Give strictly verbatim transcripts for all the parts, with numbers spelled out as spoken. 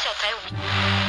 hotel.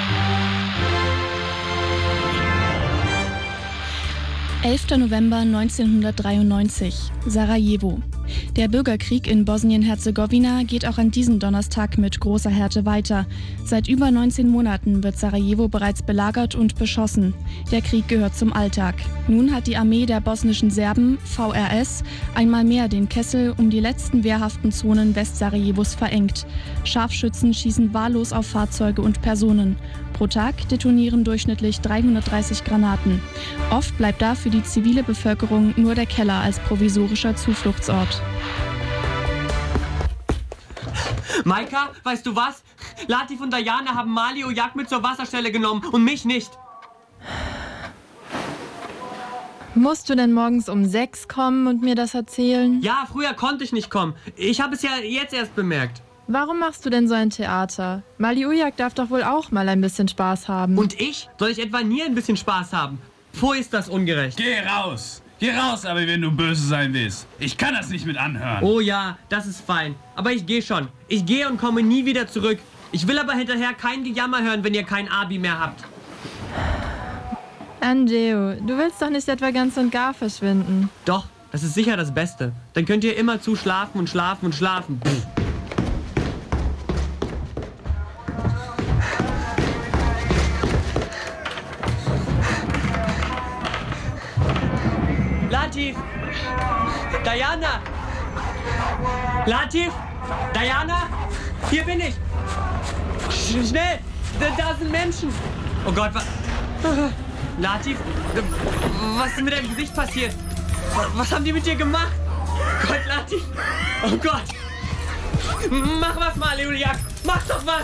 elfter November neunzehnhundertdreiundneunzig, Sarajevo. Der Bürgerkrieg in Bosnien-Herzegowina geht auch an diesem Donnerstag mit großer Härte weiter. Seit über neunzehn Monaten wird Sarajevo bereits belagert und beschossen. Der Krieg gehört zum Alltag. Nun hat die Armee der bosnischen Serben, V R S, einmal mehr den Kessel um die letzten wehrhaften Zonen Westsarajevos verengt. Scharfschützen schießen wahllos auf Fahrzeuge und Personen. Pro Tag detonieren durchschnittlich dreihundertdreißig Granaten. Oft bleibt da für die zivile Bevölkerung nur der Keller als provisorischer Zufluchtsort. Maika, weißt du was? Latif und Diana haben Mali Ojak mit zur Wasserstelle genommen und mich nicht. Musst du denn morgens um sechs kommen und mir das erzählen? Ja, früher konnte ich nicht kommen. Ich habe es ja jetzt erst bemerkt. Warum machst du denn so ein Theater? Mali Ujak darf doch wohl auch mal ein bisschen Spaß haben. Und ich? Soll ich etwa nie ein bisschen Spaß haben? Wo ist das ungerecht? Geh raus! Geh raus, aber wenn du böse sein willst. Ich kann das nicht mit anhören. Oh ja, das ist fein. Aber ich gehe schon. Ich gehe und komme nie wieder zurück. Ich will aber hinterher kein Gejammer hören, wenn ihr kein Abi mehr habt. Angeo, du willst doch nicht etwa ganz und gar verschwinden. Doch, das ist sicher das Beste. Dann könnt ihr immer zu schlafen und schlafen und schlafen. Pff. Latif! Diana! Latif! Diana! Hier bin ich! Sch schnell! Da, da sind Menschen! Oh Gott, was... Latif? Was ist mit deinem Gesicht passiert? Was haben die mit dir gemacht? Gott, Latif! Oh Gott! Mach was mal, Juliak! Mach doch was!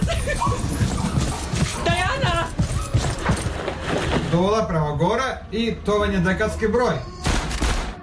Diana! Dola prema gore i to vam je dekatski broj.